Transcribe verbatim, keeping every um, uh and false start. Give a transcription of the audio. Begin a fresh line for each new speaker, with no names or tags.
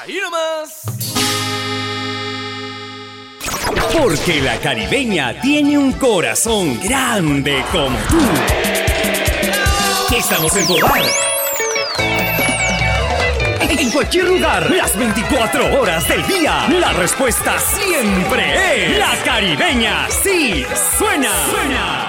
Ahí nomás.
Porque la caribeña tiene un corazón grande como tú. Estamos en tu hogar, en cualquier lugar, las veinticuatro horas del día. La respuesta siempre es la caribeña. Sí, suena, suena.